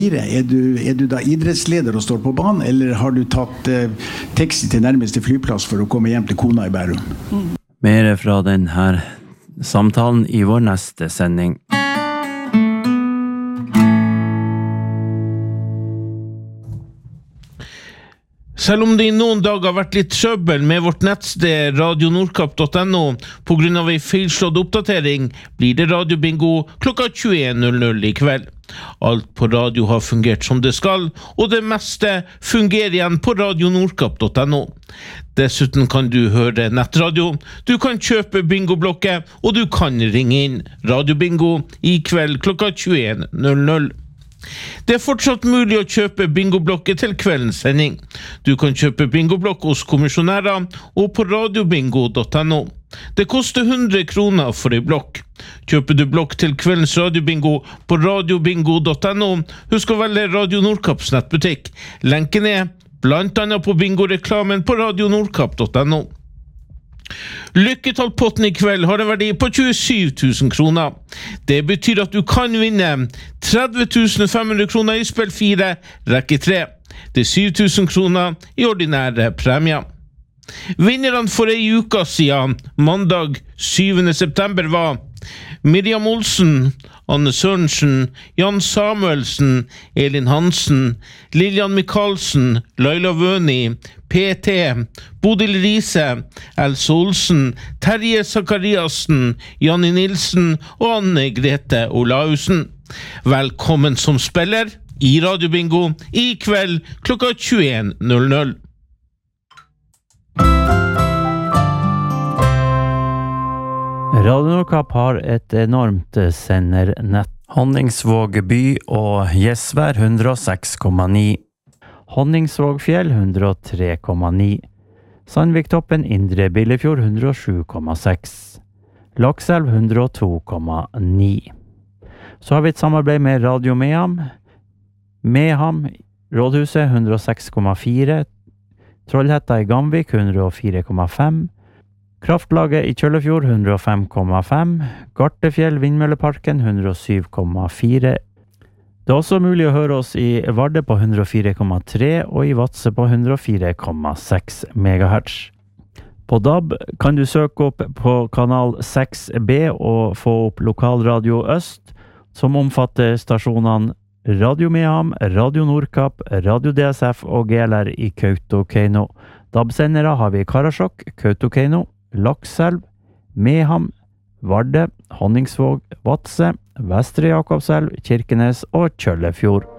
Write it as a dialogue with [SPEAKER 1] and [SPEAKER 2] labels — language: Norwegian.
[SPEAKER 1] Er du da idrettsleder og står på banen, eller har du tatt taxi til nærmeste flyplass for å komme hjem til kona i Bærum?
[SPEAKER 2] Mer fra denne samtalen i vår neste sending.
[SPEAKER 3] Selv om det i noen dager har vært litt trøbbel med vårt nettsted radionordkapp.no på grunn av en feilslått oppdatering, blir det radiobingo klokka 21.00 i kveld. Alt på radio har fungert som det skal, og det meste fungerer igjen på radionordkapp.no. Dessuten kan du høre nettradio, du kan kjøpe bingoblokker, og du kan ringe inn radiobingo i kveld klokka 21.00. Det er fortsatt mulig å kjøpe bingoblokker til kveldens sending. Du kan kjøpe bingoblokk hos kommisjonærer og på radiobingo.no. Det koster 100 kroner for en blokk. Kjøper du blokk til kveldens radiobingo på radiobingo.no, husk å velge Radio Nordkapps nettbutikk. Lenken er blant annet på bingoreklamen på radionordkapp.no. Lykketallpotten i kveld har en verdi på 27 000 kroner. Det betyr at du kan vinne 30 500 kroner i spill 4, rekke 3. Det er 7 000 kroner i ordinære premier. Vinnerne for en uke siden, mandag 7. september, var Miriam Olsen, Anne Sørensen, Jan Samuelsen, Elin Hansen, Lilian Michaelsen, Laila Vøni, PT, Bodil Riise, Else Olsen, Terje Zakariasen, Janni Nilsen og Anne Grete Olausen. Velkommen som spiller i Radiobingo i kveld klokka 21.00.
[SPEAKER 2] Radio Nordkapp har et enormt sendernett. Honningsvåg by og Gjesvær 106,9. Honningsvågfjell 103,9. Sandviktoppen Indre Billefjord 107,6. Lakselv 102,9. Så har vi et samarbeid med Radio Meham, Rådhuset 106,4. Trollhetta i Gamvik 104,5. Kraftlaget i Kjøllefjord 105,5. Gartefjell Vindmølleparken 107,4. Det er også mulig å høre oss i Varde på 104,3 og i Vadsø på 104,6 MHz. På DAB kan du søke opp på kanal 6B og få opp Lokalradio Øst, som omfatter stasjonene Radio Meham, Radio Nordkapp, Radio DSF og GLR i Kautokeino. DAB-sendere har vi Karasjok, Kautokeino, Lakselv, Meham, Varde, Honningsvåg, Vadsø, Vestre Jakobselv, Kirkenes og Kjøllefjord.